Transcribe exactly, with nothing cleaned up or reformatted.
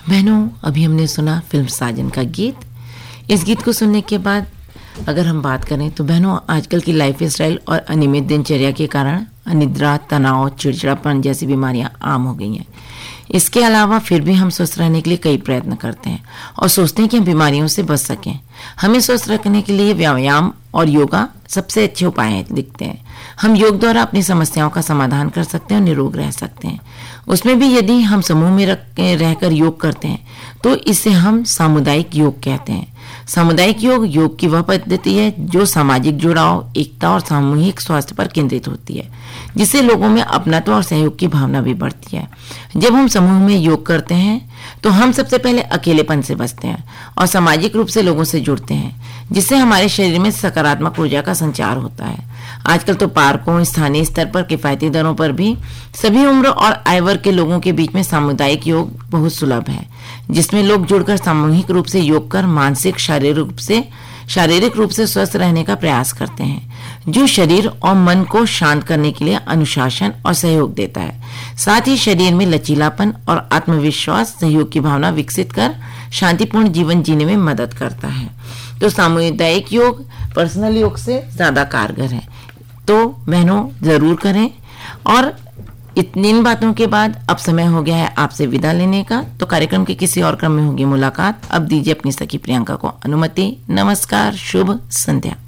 बहनों, अभी हमने सुना फिल्म साजन का गीत। इस गीत को सुनने के बाद अगर हम बात करें तो बहनों, आजकल की लाइफ स्टाइल और अनियमित दिनचर्या के कारण अनिद्रा, तनाव, चिड़चिड़ापन जैसी बीमारियां आम हो गई हैं। इसके अलावा फिर भी हम स्वस्थ रहने के लिए कई प्रयत्न करते हैं और सोचते हैं कि हम बीमारियों से बच सकें। हमें स्वस्थ रखने के लिए व्यायाम और योगा सबसे अच्छे उपाय दिखते हैं। हम योग द्वारा अपनी समस्याओं का समाधान कर सकते हैं और निरोग रह सकते हैं। उसमें भी यदि हम समूह में रख रहकर योग करते हैं तो इसे हम सामुदायिक योग कहते हैं। सामुदायिक योग योग की वह पद्धति है जो सामाजिक जुड़ाव, एकता और सामूहिक स्वास्थ्य पर केंद्रित होती है, जिससे लोगों में अपनात्व और सहयोग की भावना भी बढ़ती है। जब हम समूह में योग करते हैं तो हम सबसे पहले अकेलेपन से बचते हैं और सामाजिक रूप से लोगों से जुड़ते हैं, जिससे हमारे शरीर में सकारात्मक ऊर्जा का संचार होता है। आजकल तो पार्कों, स्थानीय स्तर पर किफायती दरों पर भी सभी उम्र और आय वर्ग के लोगों के बीच में सामुदायिक योग बहुत सुलभ है, जिसमें लोग जुड़कर सामूहिक रूप से योग कर मानसिक शारीरिक रूप से शारीरिक रूप से स्वस्थ रहने का प्रयास करते हैं, जो शरीर और मन को शांत करने के लिए अनुशासन और सहयोग देता है। साथ ही शरीर में लचीलापन और आत्मविश्वास, सहयोग की भावना विकसित कर शांतिपूर्ण जीवन जीने में मदद करता है। तो सामुदायिक योग पर्सनल योग से ज्यादा कारगर है, तो बहनों जरूर करें। और इतनी इन बातों के बाद अब समय हो गया है आपसे विदा लेने का, तो कार्यक्रम के किसी और क्रम में होगी मुलाकात। अब दीजिए अपनी सखी प्रियंका को अनुमति। नमस्कार, शुभ संध्या।